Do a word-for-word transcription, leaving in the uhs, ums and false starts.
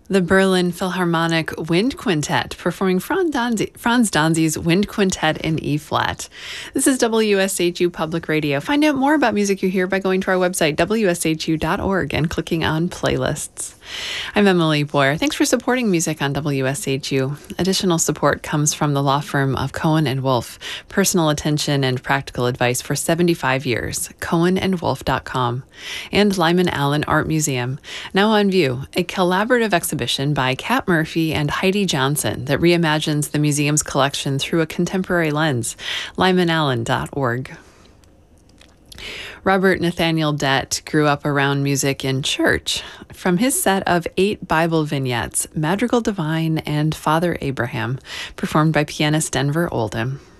The Berlin Philharmonic Wind Quintet performing Franz Danzi- Franz Danzi's Wind Quintet in E-flat. This is W S H U Public Radio. Find out more about music you hear by going to our website, W S H U dot org, and clicking on playlists. I'm Emily Boyer. Thanks for supporting music on W S H U. Additional support comes from the law firm of Cohen and Wolfe. Personal attention and practical advice for seventy-five years. cohen and wolfe dot com. And Lyman Allen Art Museum. Now on view, a collaborative exhibition by Kat Murphy and Heidi Johnson that reimagines the museum's collection through a contemporary lens. lyman allen dot org. Robert Nathaniel Dett grew up around music in church. From his set of eight Bible vignettes, Madrigal Divine and Father Abraham, performed by pianist Denver Oldham.